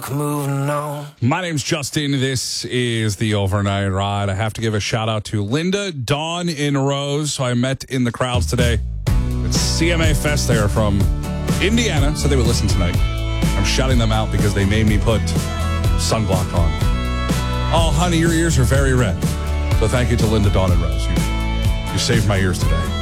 Moving on. My name's Justin. This is the Overnight Ride. I have to give a shout out to Linda, Dawn, and Rose, who I met in the crowds today. It's CMA Fest. They are from Indiana, so they would listen tonight. I'm shouting them out because they made me put sunblock on. Oh, honey, your ears are very red. So thank you to Linda, Dawn, and Rose. You saved my ears today.